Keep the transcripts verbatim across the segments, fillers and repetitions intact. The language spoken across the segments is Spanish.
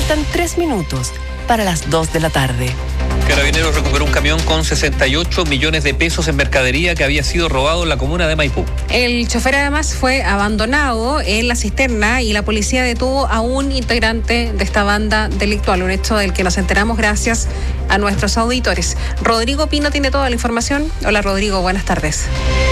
Faltan tres minutos para las dos de la tarde. Carabineros recuperó un camión con sesenta y ocho millones de pesos en mercadería que había sido robado en la comuna de Maipú. El chofer además fue abandonado en la cisterna y la policía detuvo a un integrante de esta banda delictual, un hecho del que nos enteramos gracias a nuestros auditores. Rodrigo Pino tiene toda la información. Hola Rodrigo, buenas tardes.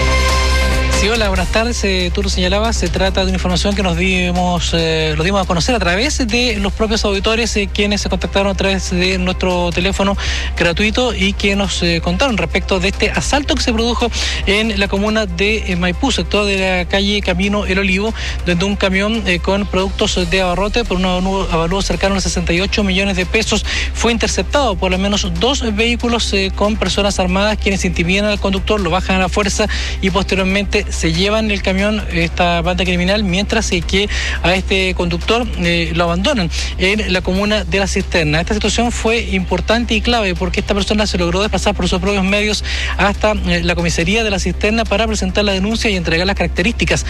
Sí, hola, buenas tardes. Eh, tú lo señalabas, se trata de una información que nos dimos, eh, lo dimos a conocer a través de los propios auditores, eh, quienes se contactaron a través de nuestro teléfono gratuito y que nos eh, contaron respecto de este asalto que se produjo en la comuna de eh, Maipú, sector de la calle Camino El Olivo, donde un camión eh, con productos de abarrote por un avalúo cercano a sesenta y ocho millones de pesos fue interceptado por al menos dos vehículos eh, con personas armadas quienes intimidan al conductor, lo bajan a la fuerza y posteriormente se llevan el camión, esta banda criminal, mientras que a este conductor eh, lo abandonan en la comuna de La Cisterna. Esta situación fue importante y clave porque esta persona se logró desplazar por sus propios medios hasta eh, la comisaría de La Cisterna para presentar la denuncia y entregar las características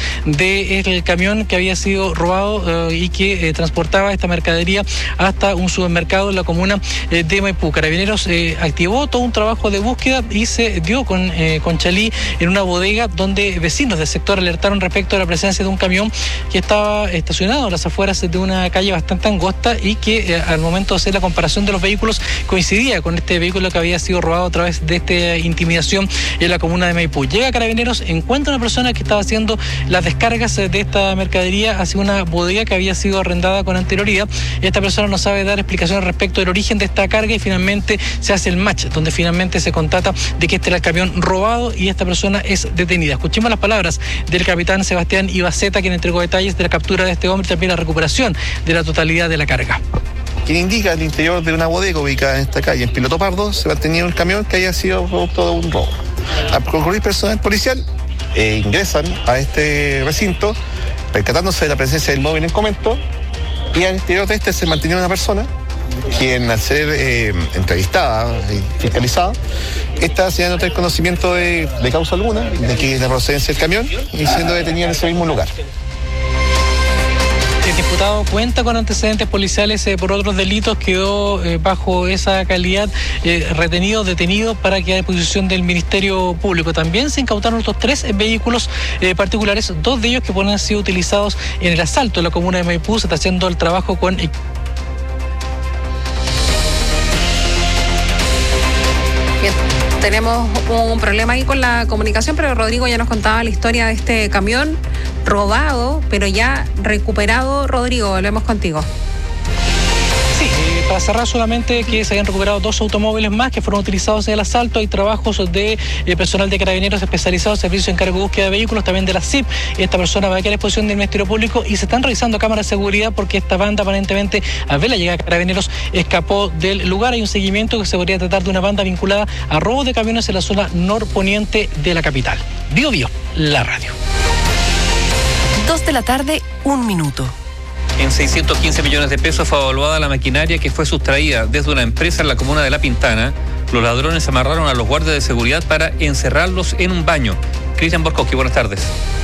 del camión que había sido robado eh, y que eh, transportaba esta mercadería hasta un supermercado en la comuna eh, de Maipú. Carabineros eh, activó todo un trabajo de búsqueda y se dio con, eh, con Chalí en una bodega donde vecinos del sector alertaron respecto a la presencia de un camión que estaba estacionado en las afueras de una calle bastante angosta y que eh, al momento de hacer la comparación de los vehículos coincidía con este vehículo que había sido robado a través de esta intimidación en la comuna de Maipú. Llega Carabineros, encuentra una persona que estaba haciendo las descargas de esta mercadería hacia una bodega que había sido arrendada con anterioridad. Esta persona no sabe dar explicaciones respecto del origen de esta carga y finalmente se hace el match, donde finalmente se constata de que este era el camión robado y esta persona es detenida. Escuchemos las palabras del capitán Sebastián Ibaceta, quien entregó detalles de la captura de este hombre y también la recuperación de la totalidad de la carga. Quien indica al interior de una bodega ubicada en esta calle, en Piloto Pardo, se mantenía un camión que haya sido producto de un robo. Al concurrir personal policial, eh, ingresan a este recinto, percatándose de la presencia del móvil en comento, y al interior de este se mantenía una persona, quien al ser eh, entrevistada y fiscalizada, esta sin no tener conocimiento de, de causa alguna, de que la procedencia del camión, y siendo detenida en ese mismo lugar. El diputado cuenta con antecedentes policiales eh, por otros delitos, quedó eh, bajo esa calidad eh, retenido, detenido para quedar a disposición del Ministerio Público. También se incautaron estos tres eh, vehículos eh, particulares, dos de ellos que pueden haber sido utilizados en el asalto en la comuna de Maipú. Se está haciendo el trabajo con... Bien, tenemos un problema ahí con la comunicación, pero Rodrigo ya nos contaba la historia de este camión robado, pero ya recuperado. Rodrigo, volvemos contigo. Sí, eh, para cerrar solamente que se habían recuperado dos automóviles más que fueron utilizados en el asalto. Hay trabajos de eh, personal de Carabineros especializado, servicio de encargo de búsqueda de vehículos, también de la C I P. Esta persona va a quedar a disposición del Ministerio Público y se están revisando cámaras de seguridad porque esta banda aparentemente, al ver la llegada de Carabineros, escapó del lugar. Hay un seguimiento que se podría tratar de una banda vinculada a robo de camiones en la zona norponiente de la capital. Bio Bio, la radio. Dos de la tarde, un minuto. En seiscientos quince millones de pesos fue evaluada la maquinaria que fue sustraída desde una empresa en la comuna de La Pintana. Los ladrones amarraron a los guardias de seguridad para encerrarlos en un baño. Cristian Borkowski, buenas tardes.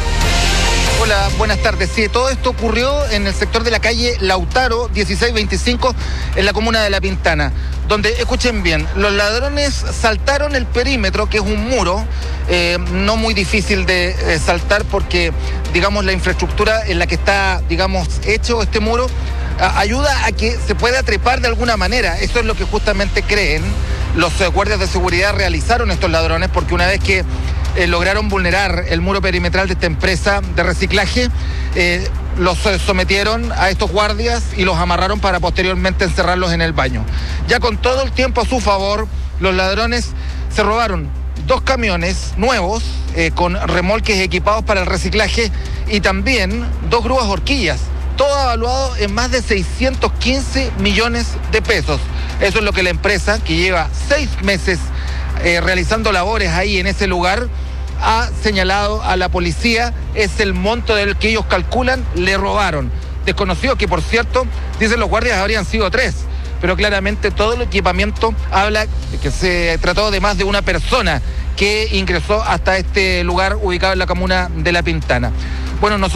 Hola, buenas tardes. Sí, todo esto ocurrió en el sector de la calle Lautaro, dieciséis veinticinco, en la comuna de La Pintana, donde, escuchen bien, los ladrones saltaron el perímetro, que es un muro, eh, no muy difícil de eh, saltar porque, digamos, la infraestructura en la que está, digamos, hecho este muro, a, ayuda a que se pueda trepar de alguna manera. Eso es lo que justamente creen los eh, guardias de seguridad realizaron estos ladrones, porque una vez que Eh, lograron vulnerar el muro perimetral de esta empresa de reciclaje, eh, los eh, sometieron a estos guardias y los amarraron para posteriormente encerrarlos en el baño. Ya con todo el tiempo a su favor, los ladrones se robaron dos camiones nuevos eh, con remolques equipados para el reciclaje y también dos grúas horquillas, todo evaluado en más de seiscientos quince millones de pesos. Eso es lo que la empresa, que lleva seis meses eh, realizando labores ahí en ese lugar, ha señalado a la policía. Es el monto del que ellos calculan le robaron. Desconocido que, por cierto, dicen los guardias habrían sido tres, pero claramente todo el equipamiento habla de que se trató de más de una persona que ingresó hasta este lugar ubicado en la comuna de La Pintana. Bueno, nosotros